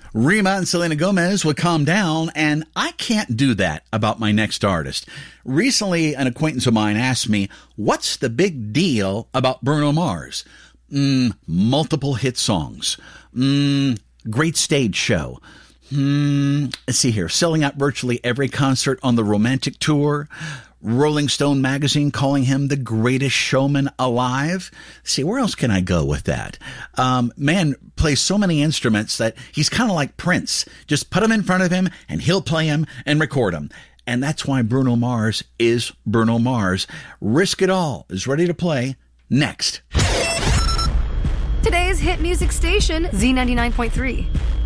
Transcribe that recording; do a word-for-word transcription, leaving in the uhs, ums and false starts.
Rema and Selena Gomez would calm down, and I can't do that about my next artist. Recently, an acquaintance of mine asked me, what's the big deal about Bruno Mars? Mm, multiple hit songs. Mm, great stage show. Hmm, let's see here. Selling out virtually every concert on the Romantic Tour. Rolling Stone magazine calling him the greatest showman alive. See, where else can I go with that? Um, man plays so many instruments that he's kind of like Prince. Just put him in front of him and he'll play him and record him. And that's why Bruno Mars is Bruno Mars. Risk It All is ready to play next. Today's hit music station, Z ninety-nine point three.